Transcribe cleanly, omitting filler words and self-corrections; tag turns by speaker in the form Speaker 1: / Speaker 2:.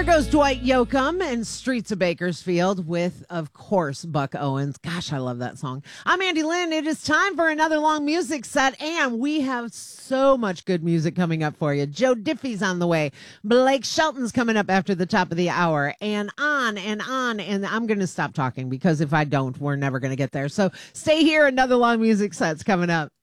Speaker 1: There goes Dwight Yoakam and Streets of Bakersfield with, of course, Buck Owens. Gosh, I love that song. I'm Andy Lynn. It is time for another long music set, and we have so much good music coming up for you. Joe Diffie's on the way. Blake Shelton's coming up after the top of the hour, and on and on. And I'm going to stop talking because if I don't, we're never going to get there. So stay here. Another long music set's coming up.